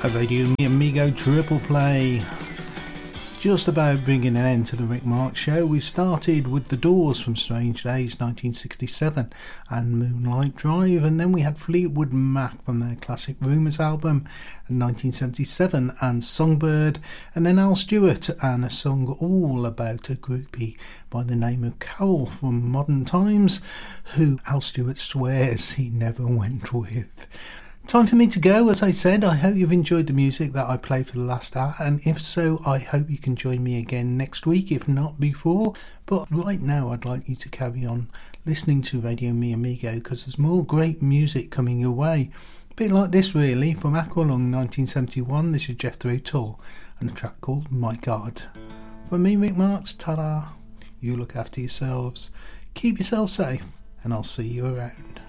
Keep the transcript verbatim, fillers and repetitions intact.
A Radio Mi Amigo triple play. Just about bringing an end to the Rick Marks show. We started with The Doors from Strange Days nineteen sixty-seven and Moonlight Drive, and then we had Fleetwood Mac from their classic Rumours album in nineteen seventy-seven and Songbird, and then Al Stewart and a song all about a groupie by the name of Carol from Modern Times, who Al Stewart swears he never went with. Time for me to go. As I said, I hope you've enjoyed the music that I played for the last hour, and if so, I hope you can join me again next week, if not before. But right now I'd like you to carry on listening to Radio Mi Amigo, because there's more great music coming your way. A bit like this really, from Aqualung nineteen seventy-one. This is Jethro Tull and a track called My God. From me, Rick Marks, ta-da. You look after yourselves, keep yourself safe, and I'll see you around.